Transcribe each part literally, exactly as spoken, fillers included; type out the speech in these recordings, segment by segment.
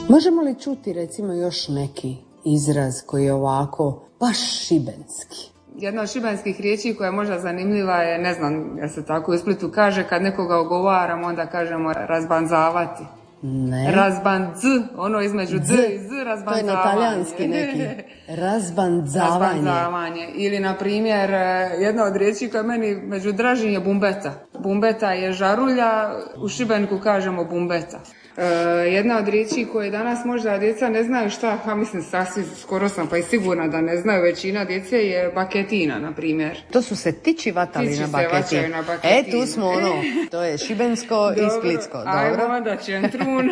Možemo li čuti recimo još neki izraz koji je ovako baš šibenski? Jedna od šibenskih riječi koja je možda zanimljiva je, ne znam, ja se tako u Splitu kaže, kad nekoga ogovaramo, onda kažemo razbanzavati. Ne. Razbandz, ono između d i z, razbanzavanje. To je na talijanski neki. Razbanzavanje. Razbanzavanje. Ili, na primjer, jedna od riječi koja meni među dražim je bumbeta. Bumbeta je žarulja, u Šibeniku kažemo bumbeta. Uh, jedna od riječi koje danas možda djeca ne znaju šta, a mislim sasvim skoro sam pa i sigurna da ne znaju većina djece, je baketina, na primjer. To su se tići vatali tići na baketinu. na baketinu. E, tu smo ono, to je šibensko i splitsko. Dobro. Ajmo onda čentrun.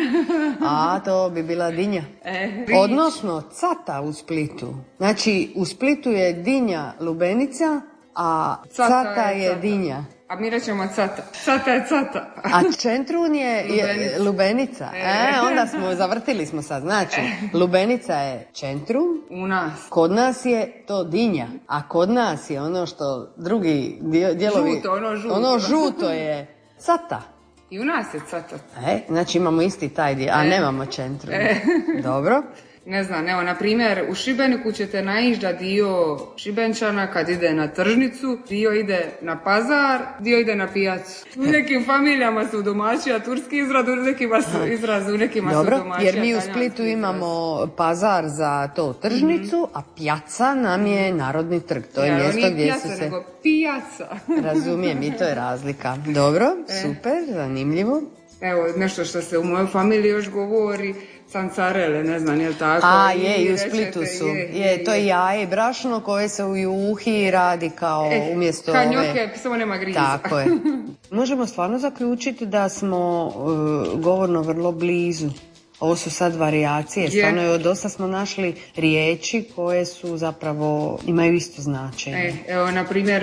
A, to bi bila dinja. E, Odnosno, cata u Splitu. Znači, u Splitu je dinja lubenica, a cata, cata je, je cata. Dinja. A mi rećemo cata. Cata je cata. A čentrun je lubenica. lubenica. E, onda smo, zavrtili smo sad. Znači, lubenica je čentrun. U nas. Kod nas je to dinja. A kod nas je ono što drugi dijelovi... Žuto, ono žuto. Ono žuto je cata. I u nas je cata. E, znači imamo isti taj dio, a e. nemamo čentrun. E. Dobro. Ne znam, evo, na primjer, u Šibeniku ćete naići da dio Šibenčana kad ide na tržnicu, dio ide na pazar, dio ide na pijacu. U nekim familijama su domaćija turski izraz, u nekima su izraz, u nekima Dobro, su domaćija. Jer mi u Splitu imamo pazar za to tržnicu, mm-hmm. a pjaca nam je Narodni trg. To je ja, mjesto gdje pjaca, su se... nego pijaca. Razumijem, i to je razlika. Dobro, e. super, zanimljivo. Evo, nešto što se u mojoj familiji još govori, cancarele, ne znam, je li tako? A, je, i u Splitu su. Je, je, je to je jaje i brašno koje se u juhi radi kao e, umjesto ove... Kanjoke, samo nema griza. Tako je. Možemo stvarno zaključiti da smo uh, govorno vrlo blizu. Ovo su sad varijacije, stvarno je, dosta smo našli riječi koje su zapravo, imaju isto značenje. E, evo, na primjer,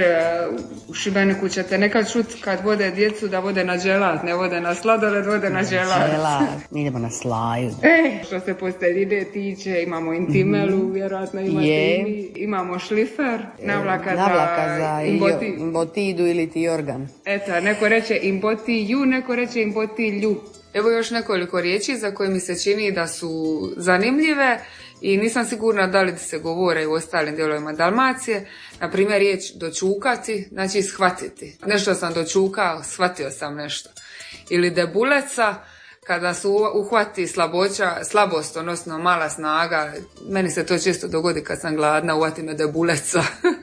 u Šibeniku ćete nekad čuti kad vode djecu da vode na dželat, ne vode na sladoled, vode na dželat. Dželat, mi idemo na slaju. E, što se posteljine tiče, imamo intimelu, mm-hmm. vjerojatno imate je. I mi, imamo šlifer, navlaka, e, navlaka za, za imboti. imbotidu ili ti organ. Eto, neko reče imbotiju, neko reče imbotilju. Evo još nekoliko riječi za koje mi se čini da su zanimljive i nisam sigurna da li se govore u ostalim dijelovima Dalmacije. Na primjer, riječ dočukati, znači shvatiti. Nešto sam dočukao, shvatio sam nešto. Ili debuleca, kada su uhvati slaboća, slabost, odnosno mala snaga. Meni se to često dogodi kad sam gladna, uhvati me debuleca.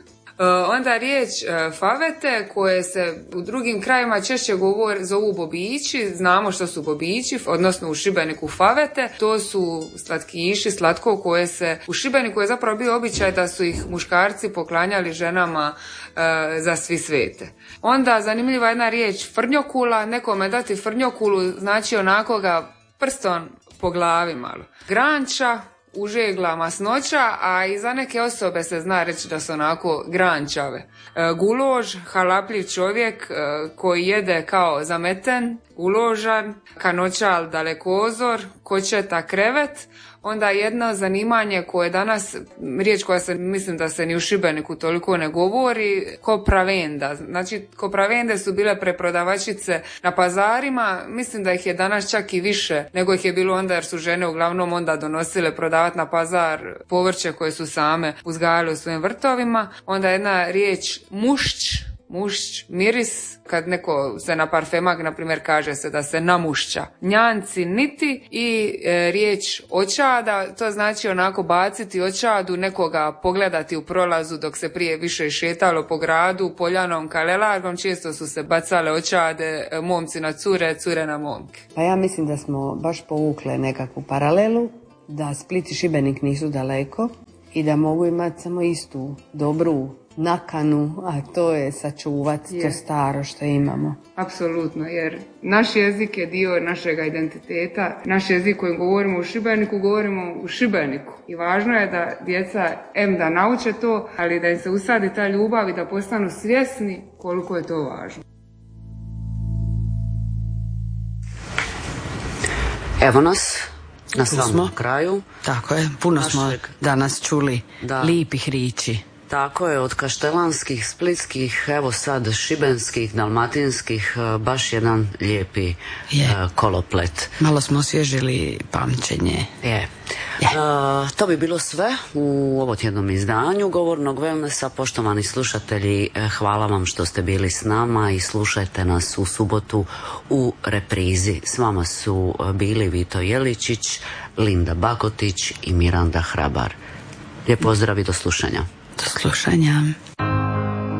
Onda riječ favete, koje se u drugim krajima češće govore, zovu bobići, znamo što su bobići, odnosno u Šibeniku favete, to su slatkiši, slatko koje se, u Šibeniku je zapravo bio običaj da su ih muškarci poklanjali ženama e, za svi svete. Onda zanimljiva jedna riječ frnjokula, nekome dati frnjokulu znači onako ga prstom po glavi malo. Granča, užegla masnoća, a i za neke osobe se zna reći da su onako grančave. E, gulož, halapljiv čovjek e, koji jede kao zameten, guložan, kanočal, dalekozor, kočeta, krevet. Onda jedno zanimanje koje danas, riječ koja se, mislim da se ni u Šibeniku toliko ne govori, kopravenda. Znači, kopravende su bile preprodavačice na pazarima, mislim da ih je danas čak i više nego ih je bilo onda, jer su žene uglavnom onda donosile prodavati na pazar povrće koje su same uzgajale u svojim vrtovima. Onda jedna riječ mušć, mušć, miris, kad neko se na parfemak, na primjer, kaže se da se namušća. Njanci, niti i e, riječ očada, to znači onako baciti očadu, nekoga pogledati u prolazu dok se prije više šetalo po gradu, poljanom, kalelargom, često su se bacale očade, e, momci na cure, cure na momke. Pa ja mislim da smo baš povukle nekakvu paralelu, da Split i Šibenik nisu daleko i da mogu imati samo istu dobru nakanu, a to je sačuvati je. To staro što imamo. Apsolutno, jer naš jezik je dio našeg identiteta. Naš jezik kojim govorimo u Šibeniku, govorimo u Šibeniku. I važno je da djeca em da nauče to, ali da im se usadi ta ljubav i da postanu svjesni koliko je to važno. Evo nas na samom kraju. Tako je, puno našeg... smo danas čuli da. Lipih riječi. Tako je, od kaštelanskih, splitskih, evo sad šibenskih, dalmatinskih, baš jedan lijepi je. koloplet. Malo smo osvježili pamćenje. Je. je. Uh, to bi bilo sve u ovotjednom izdanju Govornog Wellnessa. Poštovani slušatelji, hvala vam što ste bili s nama i slušajte nas u subotu u reprizi. S vama su bili Vito Jeličić, Linda Bakotić i Miranda Hrabar. Lijep pozdrav i do slušanja. Do slušanja.